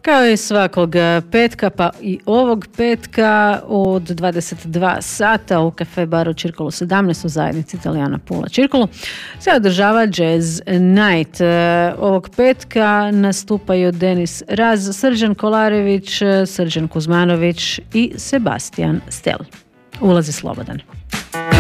Kao i svakog petka, pa i ovog petka od 22 sata u Cafe Baru Circolo 17 u zajednici Italijana Pula Circolo se održava Jazz Night. Ovog petka nastupaju Denis Raz, Srđan Kolarević, Srđan Kuzmanović i Sebastian Stel. Ulaz je slobodan.